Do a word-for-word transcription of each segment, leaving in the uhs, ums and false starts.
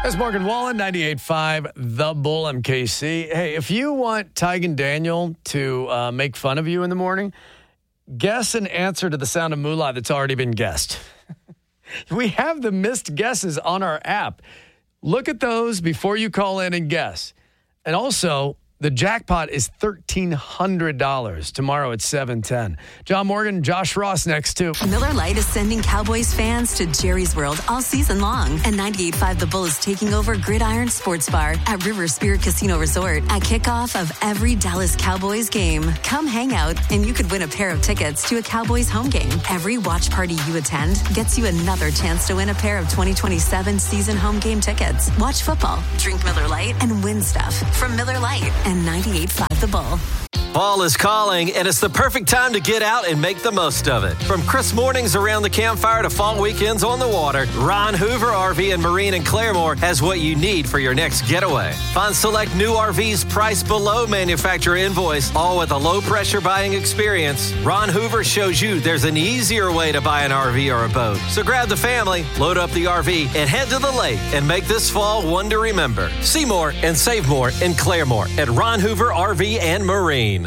Chris Morgan Wallen, ninety-eight point five, The Bull, M K C. Hey, if you want Tygan Daniel to uh, make fun of you in the morning, guess an answer to the sound of moolah that's already been guessed. We have the missed guesses on our app. Look at those before you call in and guess. And also, the jackpot is thirteen hundred dollars. Tomorrow at seven ten. John Morgan, Josh Ross next, too. Miller Lite is sending Cowboys fans to Jerry's World all season long. And ninety-eight point five The Bull is taking over Gridiron Sports Bar at River Spirit Casino Resort at kickoff of every Dallas Cowboys game. Come hang out, and you could win a pair of tickets to a Cowboys home game. Every watch party you attend gets you another chance to win a pair of twenty twenty-seven season home game tickets. Watch football, drink Miller Lite, and win stuff from Miller Lite and ninety-eight point five The Bull. Fall is calling, and it's the perfect time to get out and make the most of it. From crisp mornings around the campfire to fall weekends on the water, Ron Hoover R V and Marine in Claremore has what you need for your next getaway. Find select new R Vs priced below manufacturer invoice, all with a low-pressure buying experience. Ron Hoover shows you there's an easier way to buy an R V or a boat. So grab the family, load up the R V, and head to the lake and make this fall one to remember. See more and save more in Claremore at Ron Hoover R V and Marine.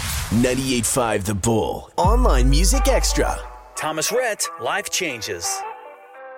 ninety-eight point five The Bull. Online Music Extra. Thomas Rhett, Life Changes.